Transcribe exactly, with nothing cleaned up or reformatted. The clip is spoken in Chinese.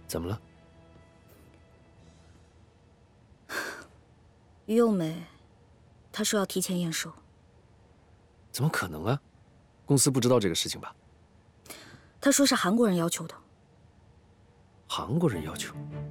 怎么了？ 于幼美，她说要提前验收。 怎么可能啊？公司不知道这个事情吧？ 她说是韩国人要求的。 韩国人要求？